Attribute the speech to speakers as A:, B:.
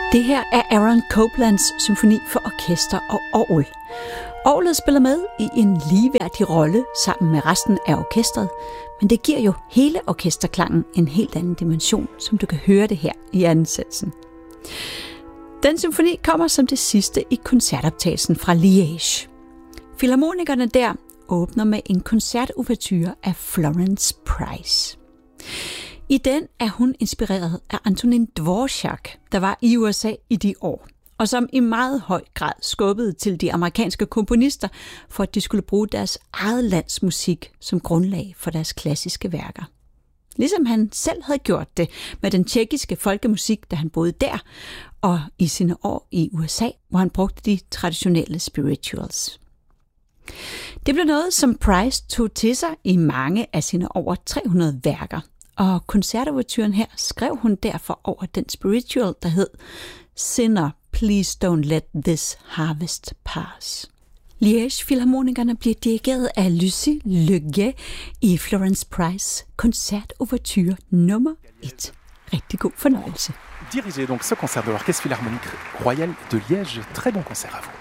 A: Det her er Aaron Coplands symfoni for orkester og orgel. Orglet spiller med i en ligeværdig rolle sammen med resten af orkestret, men det giver jo hele orkesterklangen en helt anden dimension, som du kan høre det her i ansættelsen. Den symfoni kommer som det sidste i koncertoptagelsen fra Liège. Filharmonikerne der åbner med en koncertouverture af Florence Price. I den er hun inspireret af Antonin Dvorak, der var i USA i de år, og som i meget høj grad skubbede til de amerikanske komponister, for at de skulle bruge deres eget lands musik som grundlag for deres klassiske værker. Ligesom han selv havde gjort det med den tjekkiske folkemusik, da han boede der, og i sine år i USA, hvor han brugte de traditionelle spirituals. Det blev noget, som Price tog til sig i mange af sine over 300 værker, og koncertouverturen her skrev hun derfor over den spiritual, der hed Sinner, please don't let this harvest pass. Liège Filharmonikerne bliver dirigeret af Lucie Leguet i Florence Price koncertouverture nummer 1. Rigtig god fornøjelse.
B: Dirigez donc ce concert de l'Orchestre Philharmonique Royal de Liège. Très bon concert à vous.